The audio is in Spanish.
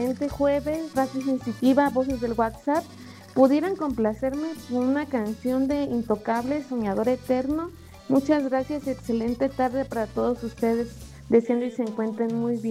excelente jueves, Raza Sensitiva, Voces del WhatsApp. ¿Pudieran complacerme con una canción de Intocable, Soñador Eterno? Muchas gracias, excelente tarde para todos ustedes, deseando y se encuentren muy bien.